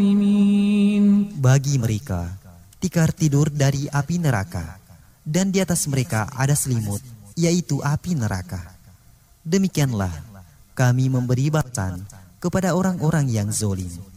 Bagi mereka tikar tidur dari api neraka, dan di atas mereka ada selimut, yaitu api neraka. Demikianlah kami memberi balasan kepada orang-orang yang zolim.